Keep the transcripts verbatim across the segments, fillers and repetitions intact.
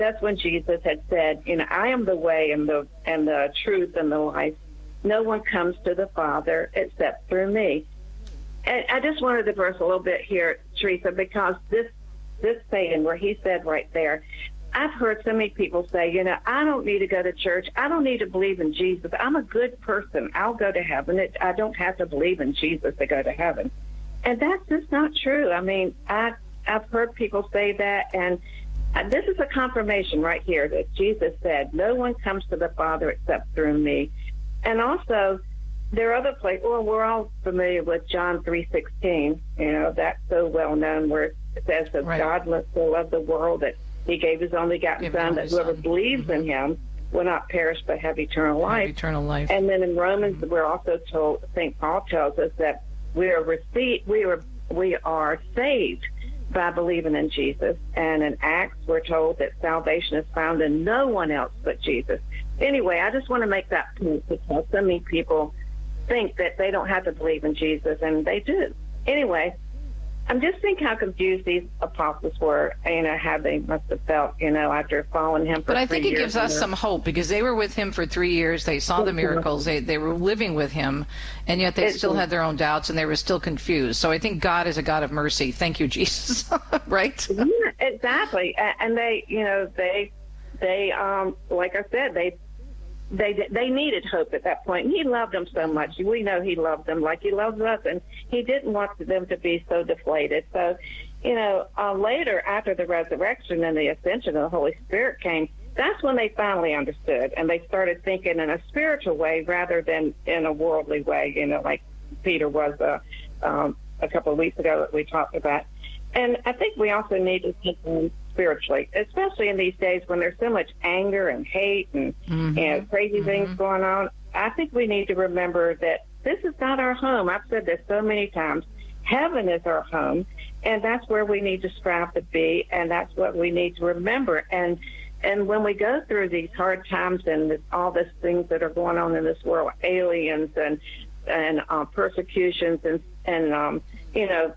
That's when Jesus had said, you know, I am the way and the and the truth and the life. No one comes to the Father except through me. And I just wanted to verse a little bit here, Teresa, because this this saying where he said right there, I've heard so many people say, you know, I don't need to go to church. I don't need to believe in Jesus. I'm a good person. I'll go to heaven. It, I don't have to believe in Jesus to go to heaven. And that's just not true. I mean, I, I've heard people say that, and this is a confirmation right here that Jesus said, no one comes to the Father except through me. And also, there are other places, well, we're all familiar with John three sixteen, you know, that's so well known, where it says that right. God so loved the world that he gave his only begotten Give Son, that whoever son. believes mm-hmm. in him will not perish but have eternal life. Have eternal life. And then in Romans, mm-hmm. we're also told, Saint Paul tells us that we are received, we are we are saved by believing in Jesus. And in Acts, we're told that salvation is found in no one else but Jesus. Anyway, I just want to make that point because so many people think that they don't have to believe in Jesus, and they do. Anyway, I'm just thinking how confused these apostles were, you know, how they must have felt, you know, after following him for But I three think it years gives us some hope, because they were with him for three years. They saw the miracles. They they were living with him, and yet they still had their own doubts, and they were still confused. So I think God is a God of mercy. Thank you, Jesus. Right? Yeah, exactly. And they, you know, they, they, um, like I said, they, They they needed hope at that point. And he loved them so much. We know he loved them like he loves us, and he didn't want them to be so deflated. So, you know, uh, later after the resurrection and the ascension of the Holy Spirit came, that's when they finally understood, and they started thinking in a spiritual way rather than in a worldly way, you know, like Peter was uh, um, a couple of weeks ago that we talked about. And I think we also need to think um, spiritually, especially in these days when there's so much anger and hate and, mm-hmm. and crazy mm-hmm. things going on. I think we need to remember that this is not our home. I've said this so many times. Heaven is our home, and that's where we need to strive to be, and that's what we need to remember. And and when we go through these hard times and this, all these things that are going on in this world, aliens and and uh, persecutions and and um, you know,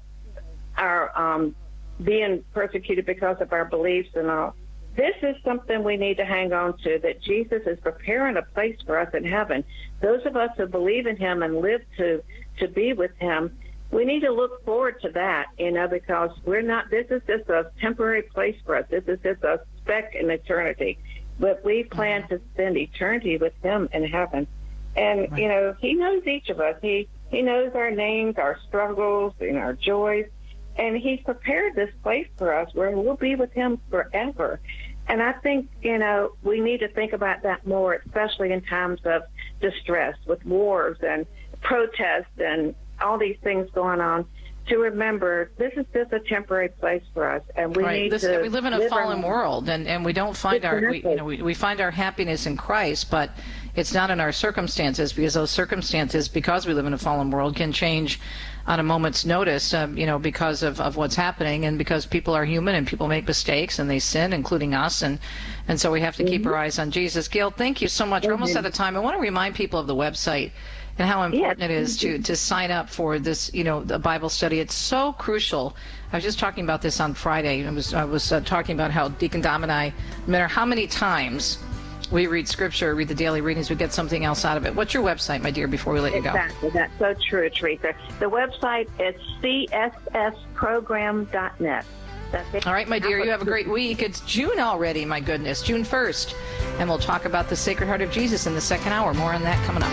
our um, being persecuted because of our beliefs and all. This is something we need to hang on to, that Jesus is preparing a place for us in heaven. Those of us who believe in him and live to, to be with him, we need to look forward to that, you know, because we're not, this is just a temporary place for us. This is just a speck in eternity. But we plan mm-hmm. to spend eternity with him in heaven. And, right. you know, he knows each of us. He, he knows our names, our struggles, and our joys. And he's prepared this place for us where we'll be with him forever. And I think, you know, we need to think about that more, especially in times of distress with wars and protests and all these things going on, to remember this is just a temporary place for us, and we right. need this, to we live in a live fallen our, world, and, and we don't find our we, you know we, we find our happiness in Christ, but it's not in our circumstances, because those circumstances, because we live in a fallen world, can change on a moment's notice, um, you know, because of, of what's happening, and because people are human and people make mistakes and they sin, including us, and and so we have to mm-hmm. keep our eyes on Jesus. Gail, thank you so much. Mm-hmm. We're almost out of time. I want to remind people of the website and how important yes. it is to, to sign up for this, you know, the Bible study. It's so crucial. I was just talking about this on Friday. I was I was uh, talking about how Deacon Dom and I, no matter how many times we read Scripture, read the daily readings, we get something else out of it. What's your website, my dear, before we let you go? Exactly. That's so true, Teresa. The website is c s s program dot net. That's it. All right, my dear, you have a great week. It's June already, my goodness, June first. And we'll talk about the Sacred Heart of Jesus in the second hour. More on that coming up.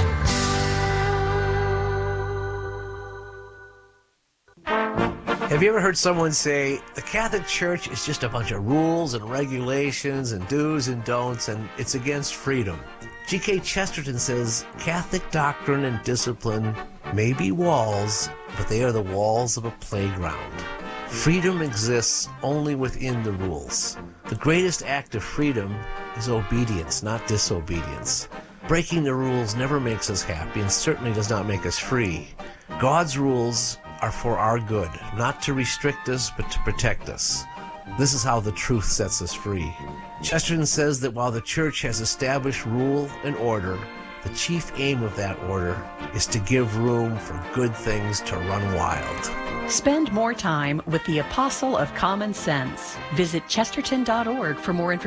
Have you ever heard someone say, the Catholic Church is just a bunch of rules and regulations and do's and don'ts, and it's against freedom? G K Chesterton says, Catholic doctrine and discipline may be walls, but they are the walls of a playground. Freedom exists only within the rules. The greatest act of freedom is obedience, not disobedience. Breaking the rules never makes us happy and certainly does not make us free. God's rules are for our good, not to restrict us, but to protect us. This is how the truth sets us free. Chesterton says that while the Church has established rule and order, the chief aim of that order is to give room for good things to run wild. Spend more time with the Apostle of Common Sense. Visit chesterton dot org for more information.